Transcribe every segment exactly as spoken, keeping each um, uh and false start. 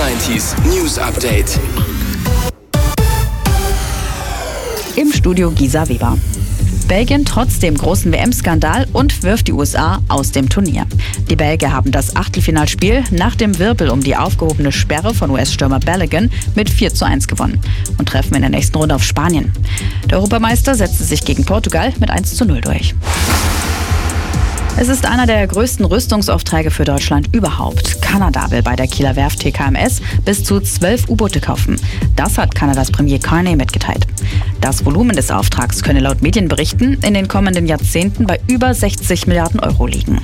neunzig News Update. Im Studio Gisa Weber. Belgien trotz dem großen W M-Skandal und wirft die U S A aus dem Turnier. Die Belgier haben das Achtelfinalspiel nach dem Wirbel um die aufgehobene Sperre von U S-Stürmer Balogun mit vier zu eins gewonnen und treffen in der nächsten Runde auf Spanien. Der Europameister setzte sich gegen Portugal mit eins zu null durch. Es ist einer der größten Rüstungsaufträge für Deutschland überhaupt. Kanada will bei der Kieler Werft T K M S bis zu zwölf U-Boote kaufen. Das hat Kanadas Premier Carney mitgeteilt. Das Volumen des Auftrags könne laut Medienberichten in den kommenden Jahrzehnten bei über sechzig Milliarden Euro liegen.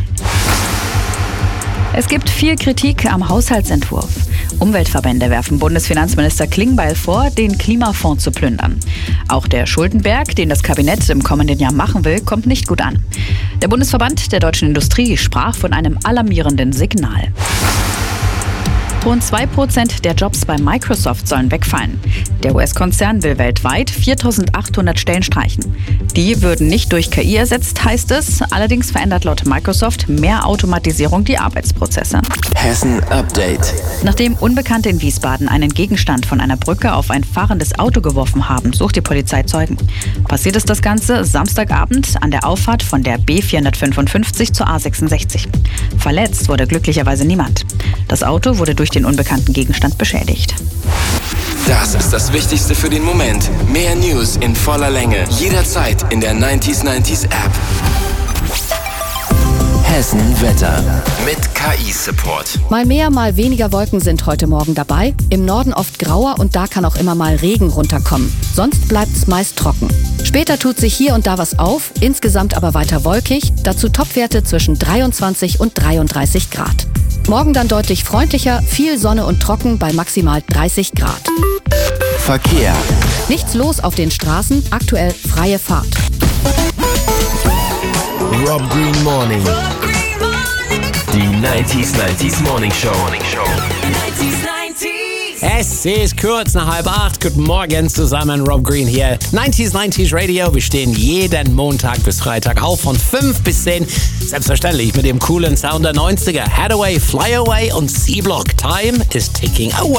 Es gibt viel Kritik am Haushaltsentwurf. Umweltverbände werfen Bundesfinanzminister Klingbeil vor, den Klimafonds zu plündern. Auch der Schuldenberg, den das Kabinett im kommenden Jahr machen will, kommt nicht gut an. Der Bundesverband der deutschen Industrie sprach von einem alarmierenden Signal. Rund zwei Prozent der Jobs bei Microsoft sollen wegfallen. Der U S-Konzern will weltweit viertausendachthundert Stellen streichen. Die würden nicht durch K I ersetzt, heißt es. Allerdings verändert laut Microsoft mehr Automatisierung die Arbeitsprozesse. Hessen Update. Nachdem Unbekannte in Wiesbaden einen Gegenstand von einer Brücke auf ein fahrendes Auto geworfen haben, sucht die Polizei Zeugen. Passiert ist das Ganze Samstagabend an der Auffahrt von der B vierhundertfünfundfünfzig zur A sechsundsechzig. Verletzt wurde glücklicherweise niemand. Das Auto wurde durch den unbekannten Gegenstand beschädigt. Das ist das Wichtigste für den Moment. Mehr News in voller Länge. Jederzeit in der neunzig neunzig App. Hessen Wetter mit K I-Support. Mal mehr, mal weniger Wolken sind heute Morgen dabei. Im Norden oft grauer und da kann auch immer mal Regen runterkommen. Sonst bleibt es meist trocken. Später tut sich hier und da was auf, insgesamt aber weiter wolkig. Dazu Topwerte zwischen dreiundzwanzig und dreiunddreißig Grad. Morgen dann deutlich freundlicher, viel Sonne und trocken bei maximal dreißig Grad. Verkehr. Nichts los auf den Straßen, aktuell freie Fahrt. Rob Green Morning. Die neunzig neunzig Morning Show. Es ist kurz nach halb acht. Guten Morgen zusammen, Rob Green hier. neunzig neunzig Radio. Wir stehen jeden Montag bis Freitag auf von fünf bis zehn. Selbstverständlich mit dem coolen Sound der neunziger. Hathaway, Fly Away und C-Block. Time is ticking away.